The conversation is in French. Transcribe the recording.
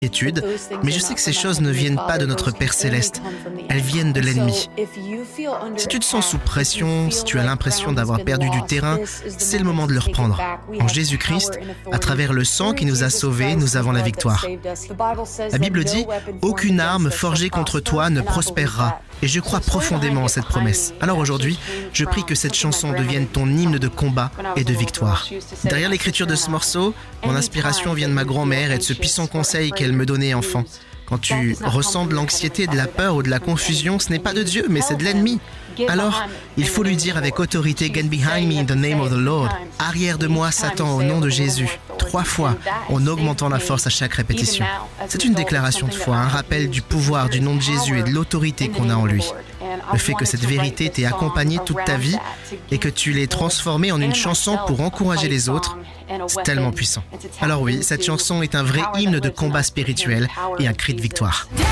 inquiétude, mais je sais que ces choses ne viennent pas de notre Père Céleste, elles viennent de l'ennemi. Si tu te sens sous pression, si tu as l'impression d'avoir perdu du terrain, c'est le moment de le reprendre. En Jésus-Christ, à travers le sang qui nous a sauvés, nous avons la victoire. La Bible dit « Aucune arme forgée contre toi ne prospérera ». Et je crois profondément en cette promesse. Alors aujourd'hui, je prie que cette chanson devienne ton hymne de combat et de victoire. Derrière l'écriture de ce morceau, mon inspiration vient de ma grand-mère et de ce puissant conseil qu'elle me donnait enfant. Quand tu ressens de l'anxiété, de la peur ou de la confusion, ce n'est pas de Dieu, mais c'est de l'ennemi. Alors, il faut lui dire avec autorité « Get behind me in the name of the Lord ». Arrière de moi, Satan, au nom de Jésus. 3 fois, en augmentant la force à chaque répétition. C'est une déclaration de foi, un rappel du pouvoir du nom de Jésus et de l'autorité qu'on a en lui. Le fait que cette vérité t'ait accompagné toute ta vie et que tu l'aies transformée en une chanson pour encourager les autres, c'est tellement puissant. Alors oui, cette chanson est un vrai hymne de combat spirituel et un cri de victoire.